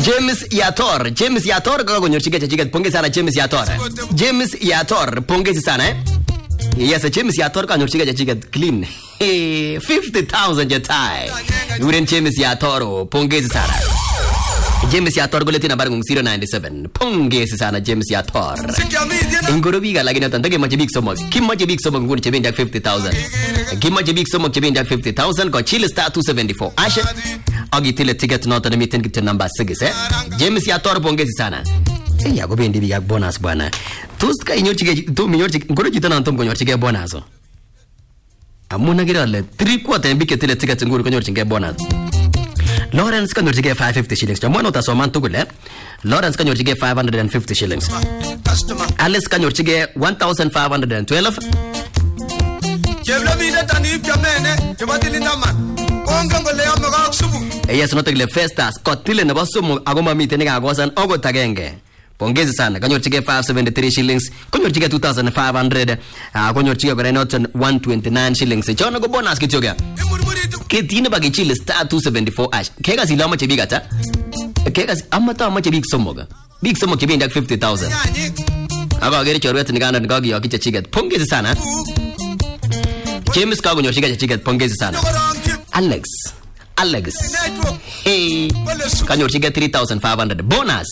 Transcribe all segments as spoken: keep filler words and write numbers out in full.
James Yator, James Yator kakonyorchigei chechiket. Pongezi sana James Yator. James Yator, pongezi sana eh. Yes, James Yator kanyorchigei chechiket clean. Hey, fifty thousand jetai. Uren James Yator, pongezi sana. James Yator goletin nambari ngung zero nine seven. Pongezi sana James Yator. Ingoro biga lakini atandage mache big somok. Kim mache big somok nguni chebenda fifty thousand. Kim mache big somok chebenda fifty thousand ko Chile star two seventy-four. Ashe agitile ticket nota na miten kitu namba six eh. James Yator pongezi sana. Eh ya gobendi biga bonus bwana. Tuska inyorchige to minyorchige ngoro jitana ntom konyorchige bonus. Amuna girale three quarter biketile ticket nguru konyorchige bonus. Lawrence kanyorchige five hundred fifty shillings. Jamwana utasoman tugule. Lawrence kanyorchige five hundred fifty shillings. Alice kanyorchige one thousand five hundred twelve. Yes, not the Festas. Kotile nebo sumu agoma mite ni kagosan ogot agenge. Pongezi sana. Kanyorchige five hundred seventy-three shillings. Kanyorchige two thousand five hundred. Ah, kanyorchige gore not one hundred twenty-nine shillings. Chono go bonus kityoga. Ketine bagi Chile star two seventy-four ash. Kega sila mache bigata. Kega amata mache big somoga. Big somo kibinda fifty thousand. Aba gere chorwet ni kana ngagi yakiche chiget. Pongezi sana. James kago nyorchige chiget. Pongezi sana. Alex. Alex. Hey. Kanyorchige three thousand five hundred bonus.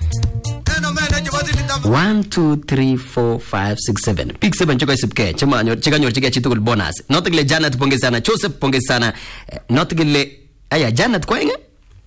one, two, three, four, five, six, seven. Pick seven choko isipke. Chama nyor chika nyor chika chitukul bonus. Notigile Janet pongezi sana. Joseph pongezi sana. Notigile aya Janet kwa inge?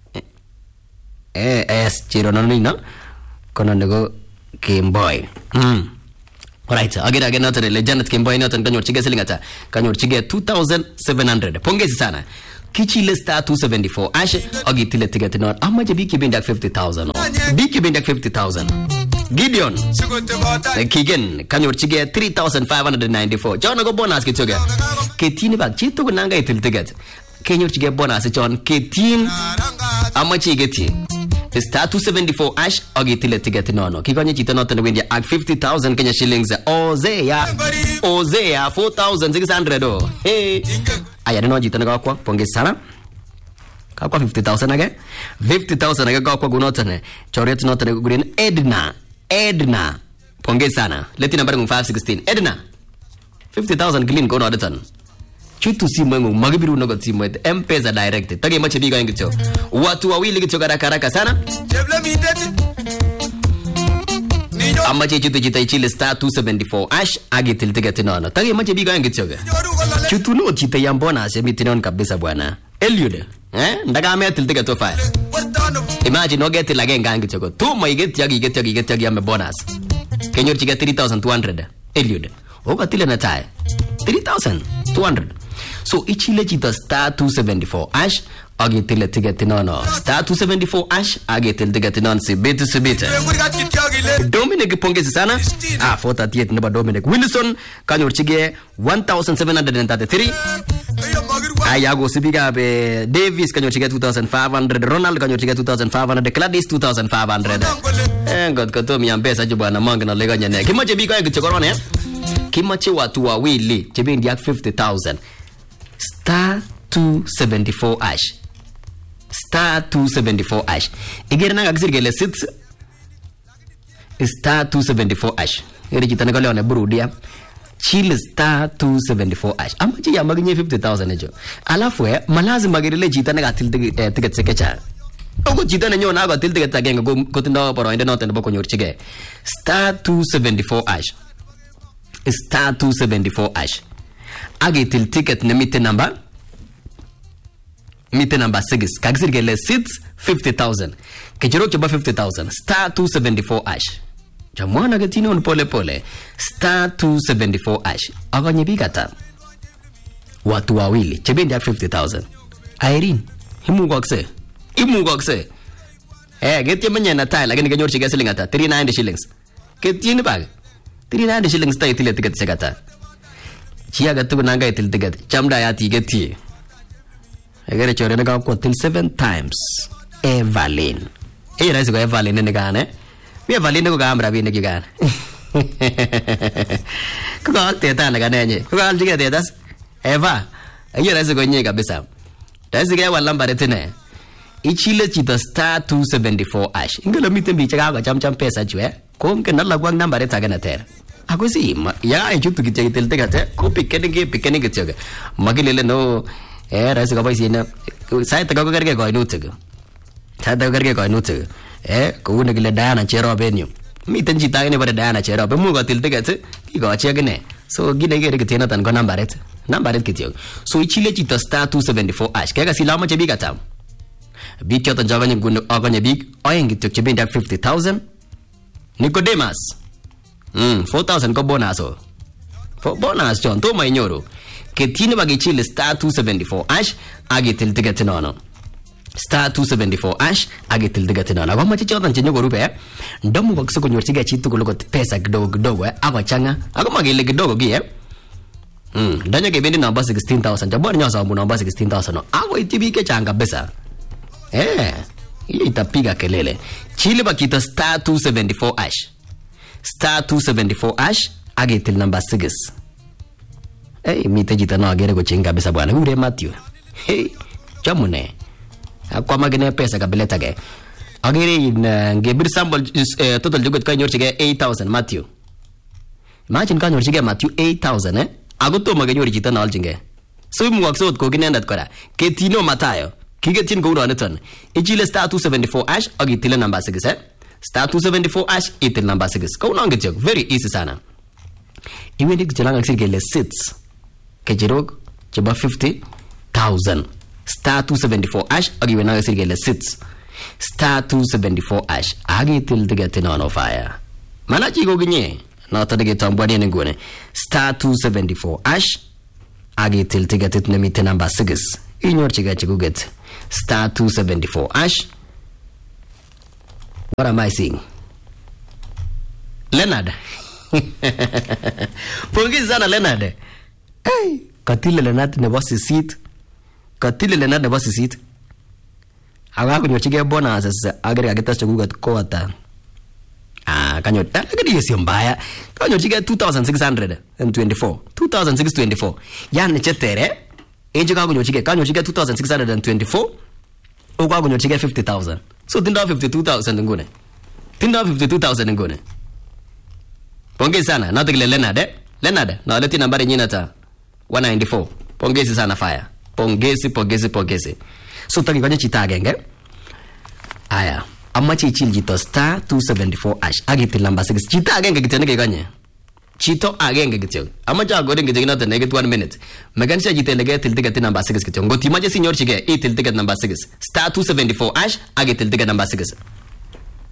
Eh yes chiro nani no? Kono nego Kimboy. Hmm. Alright. Agera agera notigile Janet Kimboy notan kanyor chika selingata. Kanyor chika two thousand seven hundred. Pongezi sana. Kichile star two seventy-four. Ashe agitile ticket non. Amma je biki bindak fifty thousand. Biki bindak fifty thousand. Gideon Kigen kanyorchige three thousand five hundred ninety-four. John go bonus kitoga. Ketini bag chito kunanga itil ticket. Kenyorchige bonus John ketin amachi geti. Star two seventy-four ash agitile ticket nono. Kigonye chito noto win ya fifty thousand Kenya shillings. Ozea Ozea four thousand six hundred oh. Hey. Aya no jito na kwa pongezi sana. Kwa fifty thousand again. fifty thousand again kwa gunotane. Choret notane gurin Edna. Edna. Pongezi sana. Leti nambari ngu five sixteen. Edna. fifty thousand clean kono adatan. Chutu simu ngu magibiru nogo simu ete. M-Pesa direct. Tage mache biga ingi cho. Watu wawili kicho karaka haraka sana. Amache chutu chita ichile star two seventy-four. Ash agi tiltiga tinono. Tage mache biga ingi cho. Chutu no chita yambona se mitinon kabisa bwana. Eliude. Eh? Ndaga ame tiltiga to file. Imagine no get lage ngangi choko. Tu mo igeti yagi igeti yagi igeti yagi ame bonus. Kenyor chiga three thousand two hundred. Eliude. Oga tile na tae. three thousand two hundred. So ichile chita star two seventy-four. Ash agi tile tiga tinono. Star two seventy-four ash agi tile tiga tinono si bitu si bitu. Dominic pongezi sana. Ah, four thirty-eight neba Dominic. Wilson kanyor chige one thousand seven hundred thirty-three. Ayago sibiga be Davis kanyor chige two thousand five hundred. Ronald kanyor chige two thousand five hundred. Gladys two thousand five hundred. Eh, God kato miyambesa jubana manga na lega nyane. Kimache bika yangu chokorone ya? Kimache watu wawili chebe ndiak fifty thousand. Star two seventy-four ash. Star two seventy-four ash. Igere nanga kisiri gele sit. Star two seventy-four ash. Igere jitane kwa leo ne burudia. Chile star two seventy-four ash. Amachi ya maginye fifty thousand ejo. Alafu eh, malazi magirele jitane ka til ticket sekecha. Ogo jitane nyo na aga til ticket agenga kotindo poro ende note nebo konyorchige. Star two seventy-four ash. Star two seventy-four ash. Agi til ticket ne mite number. Mite number six. Kagisir gele six fifty thousand. Kechiro choba fifty thousand. Star two seventy-four ash. Jamwana getino on pole pole. Star two seventy-four ash. Aga nyebigata. Watu wawili. Chebendi ya fifty thousand. Irene. Himu gwakse. Himu gwakse. Eh, get ye manye na tayo. Lagani ganyor chiga silingata. three ninety shillings. Get ye ni bag. three ninety shillings tayo itile ticket segata. Chia gatu nanga itil ticket. Chamda ya ti get ye. Egere chore nega ko till seven times. Evalin. Eh, raisi ko Evalin ne gane. Bi Evalin ko gamra bi ne gane. Ko ga teta na gane nye. Ko ga jiga tetas. Eva. Ayo raisi ko nye kabisa. Raisi ga wala mbare tene. ichile chito star two seventy-four hash. Ingelo miten biik chekakocham pesa chu eh. Kongen alak wang nambarit age neter. Ako si ya ichutu kityo itil ticket ko pikeni ke pikeni kityo. Magilele no eh raisi kaboisie na sait ka kokerge koinutik. Sait ka kokerge koinutik. Eh kou nekile Diana Cherop en yu. Miten chito age nebore Diana Cherop imuch kotil ticket kikochi akine. So kit nekere kityo noton ko nambarit. Nambarit kityo. So ichile chito star two seventy-four hash. Kega sila moche biik atam. Biik choton chokanye nguni akonye biik oeng kityo chebendi ak fifty thousand. Nicodemus. Mm, four thousand ko bonus o. For bonus chon to may nyoro. Ketine bagichile star two seventy-four hash agitil ticket nono. Star two seventy-four hash agitil ticket nono. Kwa machi choton chenyo gorupe ndomu bakso kunyorchige chitu kuliko pesa kidogo kidogo eh ako changa. Ako magile kidogo gi eh. Mm, ndanya kebendi namba sixteen thousand. Jaboni nyosa mbu namba sixteen thousand. Ako itibike changa besa. Eh, hiyo itapiga kelele. Chile bakita star two seventy-four hash. Star two seventy-four hash agitil number six. Hey, mite jita no agere kuchinga bisa bwana. Ure Matthew. Hey, chamune. Akwa magene pesa kabeleta ge. Agere in ngebir sample uh, total jugot ka nyorchige eight thousand Matthew. Imagine ka nyorchige Matthew eight thousand eh. Agoto magenyor jita no aljinge. So imu waksot ko kinendat kora. Ketino Matayo. Kigetin ko uro neton. Ichile star two seventy-four hash agitile number six eh. Star two seventy-four hash itil number six. Kau nang getjok very easy sana. Iwendi kijalang aksir gele sits. Kejirog coba fifty thousand. Star two seventy-four hash agi wenang aksir gele sits. Star two seventy-four hash agi itil tigetin on fire. Mana chigo ginye. Na tadi kita ambani nengone. Star two seventy-four hash agi itil tigetin nemite number six. Inyor chiga chigo get. Star two seventy-four hash. What am I saying? Leonard. Pongezi sana Leonard. Hey, katile Leonard nebo sisit. Katile Leonard nebo sisit. Aga kunyochige bonus agere ageta chagugat kota. Ah, kanyo agere yesi mbaya. Kanyochige two thousand six hundred twenty-four. two thousand six hundred twenty-four. Yani chetere. Eje ka kunyochige kanyochige two thousand six hundred twenty-four. Uko kunyochige fifty thousand. So tinda fifty-two thousand ngone. Tinda fifty-two thousand ngone. Pongezi sana. Natikile Leonard eh? Leonard. Na leti nambari nyina ta. one ninety-four. Pongezi sana fire. Pongezi, pongezi, pongezi. So taki kwenye chita agenge. Aya. Amachi ichil jito star two seventy-four hash. Agitil number six. Chita agenge kitenege kwenye. Chito agenge kityo. Amacha agode kityo kinata neget one minute. Meganisha jitelege til ticket number six kityo. Ngoti maje sinyor chige. Itil ticket number six. Star two seventy-four hash. Agitil ticket number six.